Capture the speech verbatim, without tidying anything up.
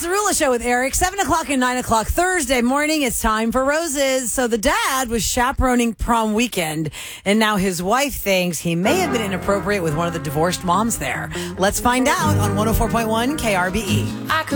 Cerullo Show with Eric. seven o'clock and nine o'clock Thursday morning. It's time for roses. So the dad was chaperoning prom weekend, and now his wife thinks he may have been inappropriate with one of the divorced moms there. Let's find out on one oh four point one K R B E.